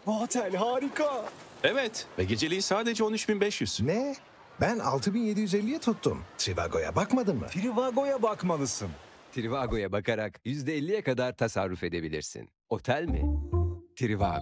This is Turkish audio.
Bu otel harika. Evet ve geceliği sadece 13.500. Ne? Ben 6.750'ye tuttum. Trivago'ya bakmadın mı? Trivago'ya bakmalısın. Trivago'ya bakarak %50'ye kadar tasarruf edebilirsin. Otel mi? Trivago.